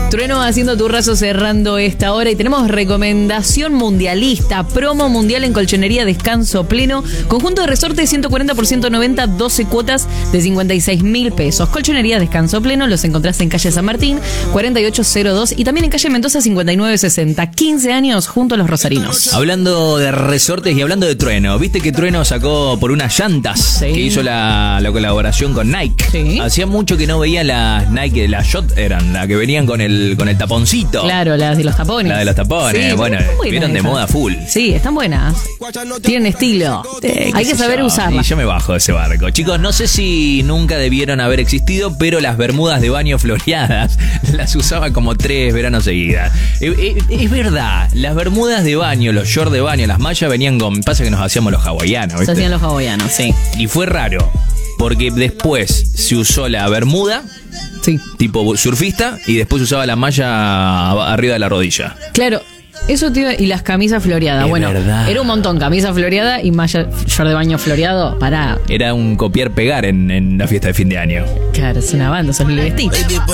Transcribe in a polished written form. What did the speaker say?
Trueno haciendo Turrazo cerrando esta hora y tenemos recomendación mundialista, promo mundial en colchonería Descanso Pleno, conjunto de resortes 140 por 190, 12 cuotas de 56.000 pesos. Colchonería Descanso Pleno los encontrás en calle San Martín 4802 y también en calle Mendoza 5960. 15 años junto a los rosarinos. Hablando de resortes y hablando de Trueno, viste que Trueno sacó por unas llantas que hizo la colaboración con Nike. Sí. Hacía mucho que no veía las Nike, las Shot eran, la que venían con el taponcito. Claro, las de los tapones. La de los tapones, Sí, bueno, vieron de moda full. Sí, están buenas. Tienen estilo. Hay que saber usarlas. Y yo me bajo de ese barco. Chicos, no sé si nunca debieron haber existido, pero las bermudas de baño floreadas las usaba como 3 veranos seguidas. Es verdad, las bermudas de baño, los shorts de baño, las mallas venían con... Pasa que nos hacíamos los hawaianos, ¿viste? Se hacían los hawaianos, sí. Y fue raro, porque después se usó la bermuda, Sí. tipo surfista, y después usaba la malla arriba de la rodilla. Claro. Eso te iba, y las camisas floreadas. Es bueno, verdad. era un montón. Camisa floreada y malla short de baño floreado. Pará. Era un copiar-pegar en la fiesta de fin de año. Claro, es una banda, sos el vestido.